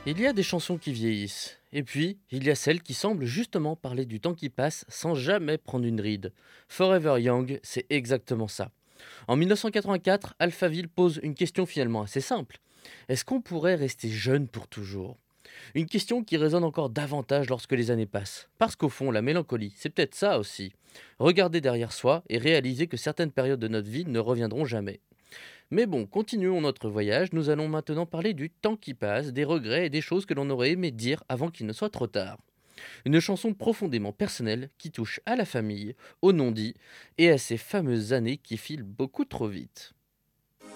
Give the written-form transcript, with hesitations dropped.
Il y a des chansons qui vieillissent, et puis il y a celles qui semblent justement parler du temps qui passe sans jamais prendre une ride. Forever Young, c'est exactement ça. En 1984, Alphaville pose une question finalement assez simple. Est-ce qu'on pourrait rester jeune pour toujours? Une question qui résonne encore davantage lorsque les années passent. Parce qu'au fond, la mélancolie, c'est peut-être ça aussi. Regarder derrière soi et réaliser que certaines périodes de notre vie ne reviendront jamais. Mais bon, continuons notre voyage. Nous allons maintenant parler du temps qui passe, des regrets et des choses que l'on aurait aimé dire avant qu'il ne soit trop tard. Une chanson profondément personnelle qui touche à la famille, au non-dit et à ces fameuses années qui filent beaucoup trop vite.